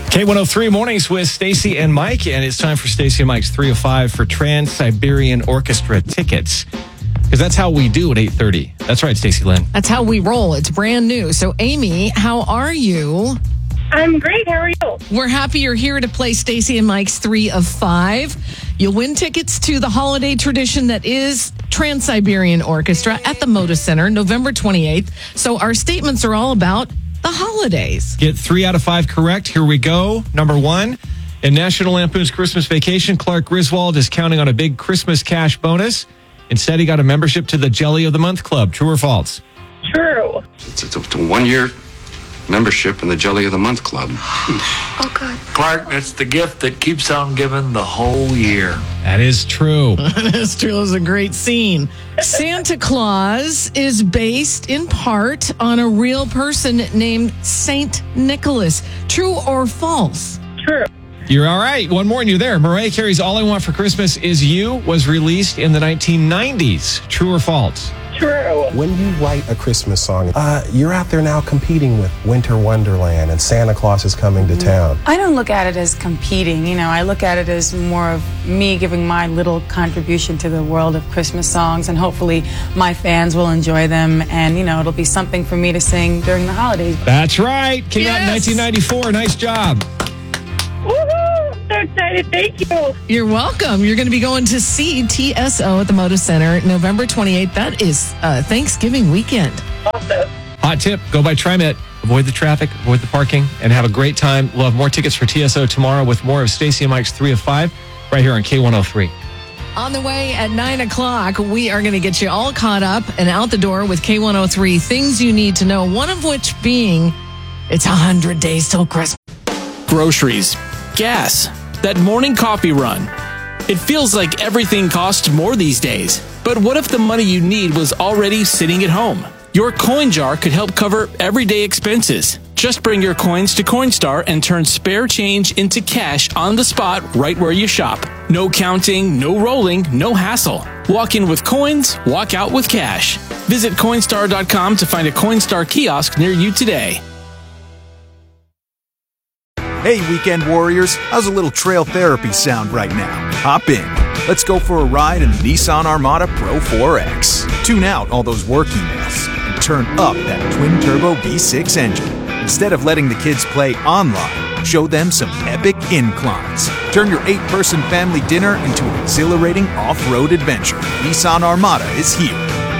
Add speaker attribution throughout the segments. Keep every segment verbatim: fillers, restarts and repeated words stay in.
Speaker 1: K one oh three Mornings with Stacy and Mike, and it's time for Stacy and Mike's three of five for Trans-Siberian Orchestra tickets. Because that's how we do at eight thirty. That's right, Stacy Lynn.
Speaker 2: That's how we roll. It's brand new. So, Amy, how are you?
Speaker 3: I'm great. How are you?
Speaker 2: We're happy you're here to play Stacy and Mike's three of five. You'll win tickets to the holiday tradition that is Trans-Siberian Orchestra at the Moda Center, November twenty-eighth. So our statements are all about the holidays.
Speaker 1: Get three out of five correct. Here we go. Number one, in National Lampoon's Christmas Vacation, Clark Griswold is counting on a big Christmas cash bonus. Instead, he got a membership to the Jelly of the Month Club. True or false?
Speaker 3: True.
Speaker 4: It's, it's a one-year membership in the Jelly of the Month Club.
Speaker 3: Oh, God.
Speaker 5: Clark, it's the gift that keeps on giving the whole year.
Speaker 1: That is true.
Speaker 2: That's true. It was a great scene. Santa Claus is based in part on a real person named Saint Nicholas. True or false?
Speaker 3: True.
Speaker 1: You're all right. One more and you're there. Mariah Carey's All I Want for Christmas Is You was released in the nineteen nineties. True or false?
Speaker 3: True.
Speaker 6: When you write a Christmas song, uh, you're out there now competing with Winter Wonderland and Santa Claus is coming to town.
Speaker 7: I don't look at it as competing, you know, I look at it as more of me giving my little contribution to the world of Christmas songs, and hopefully my fans will enjoy them, and, you know, it'll be something for me to sing during the holidays.
Speaker 1: That's right. Came out in
Speaker 2: Yes.
Speaker 1: nineteen ninety-four. Nice job.
Speaker 3: Woohoo! So excited. Thank you.
Speaker 2: You're welcome. You're going to be going to see T S O at the Moda Center November twenty-eighth. That is uh, Thanksgiving weekend.
Speaker 3: Awesome.
Speaker 1: Hot tip, go by TriMet. Avoid the traffic, avoid the parking, and have a great time. We'll have more tickets for T S O tomorrow with more of Stacy and Mike's three of five right here on K one oh three.
Speaker 2: On the way at nine o'clock, we are going to get you all caught up and out the door with K one oh three things you need to know, one of which being it's one hundred days till Christmas.
Speaker 8: Groceries, gas, that morning coffee run. It feels like everything costs more these days. But what if the money you need was already sitting at home? Your coin jar could help cover everyday expenses. Just bring your coins to Coinstar and turn spare change into cash on the spot right where you shop. No counting, no rolling, no hassle. Walk in with coins, walk out with cash. Visit Coinstar dot com to find a Coinstar kiosk near you today.
Speaker 9: Hey, weekend warriors, how's a little trail therapy sound right now? Hop in. Let's go for a ride in the Nissan Armada Pro four X. Tune out all those work emails and turn up that twin-turbo V six engine. Instead of letting the kids play online, show them some epic inclines. Turn your eight-person family dinner into an exhilarating off-road adventure. Nissan Armada is here.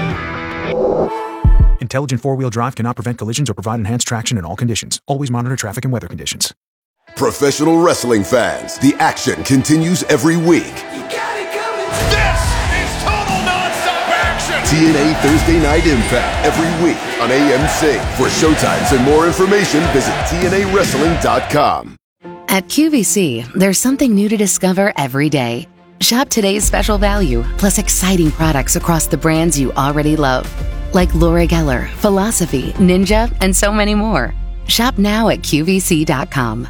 Speaker 9: Intelligent four-wheel drive cannot prevent collisions or provide enhanced traction in all conditions. Always monitor traffic and weather conditions.
Speaker 10: Professional wrestling fans, the action continues every week.
Speaker 11: You got it coming. This is total nonstop action.
Speaker 10: T N A Thursday Night Impact every week on A M C. For showtimes and more information, visit T N A wrestling dot com.
Speaker 12: At Q V C, there's something new to discover every day. Shop today's special value, plus exciting products across the brands you already love. Like Laura Geller, Philosophy, Ninja, and so many more. Shop now at Q V C dot com.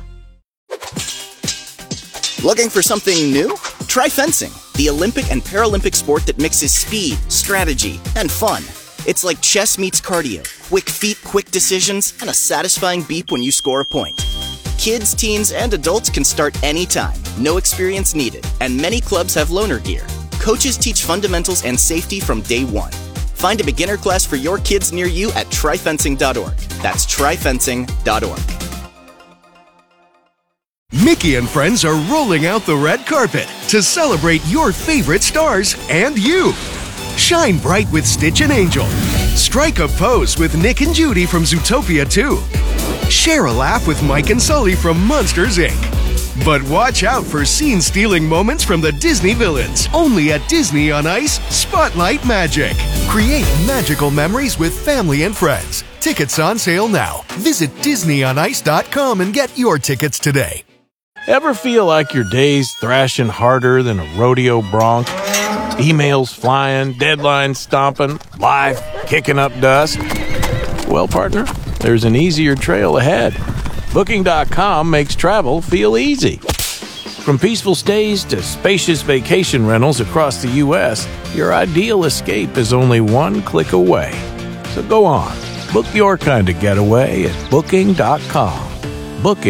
Speaker 13: Looking for something new? Try fencing, the Olympic and Paralympic sport that mixes speed, strategy, and fun. It's like chess meets cardio, quick feet, quick decisions, and a satisfying beep when you score a point. Kids, teens, and adults can start anytime, no experience needed, and many clubs have loaner gear. Coaches teach fundamentals and safety from day one. Find a beginner class for your kids near you at try fencing dot org. That's try fencing dot org.
Speaker 14: Mickey and friends are rolling out the red carpet to celebrate your favorite stars and you. Shine bright with Stitch and Angel. Strike a pose with Nick and Judy from Zootopia two. Share a laugh with Mike and Sully from Monsters, Incorporated. But watch out for scene-stealing moments from the Disney villains. Only at Disney on Ice, Spotlight Magic. Create magical memories with family and friends. Tickets on sale now. Visit Disney on Ice dot com and get your tickets today.
Speaker 15: Ever feel like your day's thrashing harder than a rodeo bronc? Emails flying, deadlines stomping, life kicking up dust? Well, partner, there's an easier trail ahead. Booking dot com makes travel feel easy. From peaceful stays to spacious vacation rentals across the U S, your ideal escape is only one click away. So go on, book your kind of getaway at Booking dot com. Booking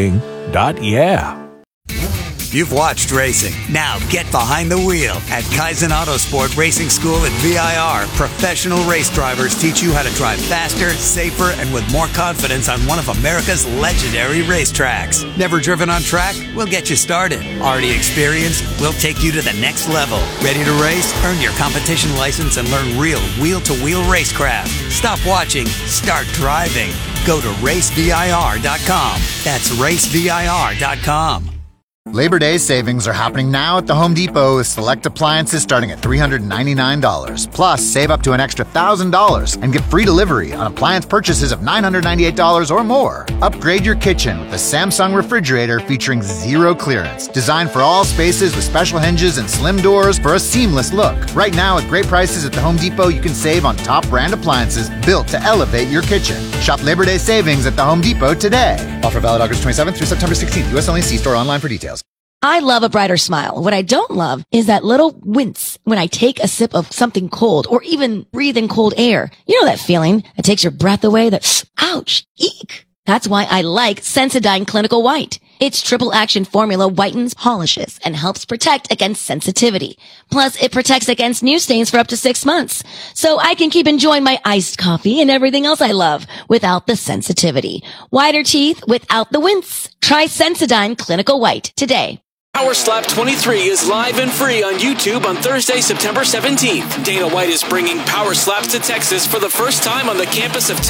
Speaker 15: dot yeah.
Speaker 16: You've watched racing. Now get behind the wheel at Kaizen Autosport Racing School at V I R. Professional race drivers teach you how to drive faster, safer, and with more confidence on one of America's legendary racetracks. Never driven on track? We'll get you started. Already experienced? We'll take you to the next level. Ready to race? Earn your competition license and learn real wheel-to-wheel racecraft. Stop watching. Start driving. Go to race V I R dot com. That's race V I R dot com.
Speaker 17: Labor Day savings are happening now at the Home Depot with select appliances starting at three hundred ninety-nine dollars. Plus, save up to an extra one thousand dollars and get free delivery on appliance purchases of nine hundred ninety-eight dollars or more. Upgrade your kitchen with a Samsung refrigerator featuring zero clearance. Designed for all spaces with special hinges and slim doors for a seamless look. Right now, at great prices at the Home Depot, you can save on top brand appliances built to elevate your kitchen. Shop Labor Day savings at the Home Depot today. Offer valid August twenty-seventh through September sixteenth. U S only. See store online for details.
Speaker 18: I love a brighter smile. What I don't love is that little wince when I take a sip of something cold or even breathe in cold air. You know that feeling that takes your breath away? That, ouch, eek. That's why I like Sensodyne Clinical White. Its triple action formula whitens, polishes, and helps protect against sensitivity. Plus, it protects against new stains for up to six months. So I can keep enjoying my iced coffee and everything else I love without the sensitivity. Whiter teeth without the wince. Try Sensodyne Clinical White today.
Speaker 8: Power Slap twenty-three is live and free on YouTube on Thursday, September seventeenth. Dana White is bringing Power Slaps to Texas for the first time on the campus of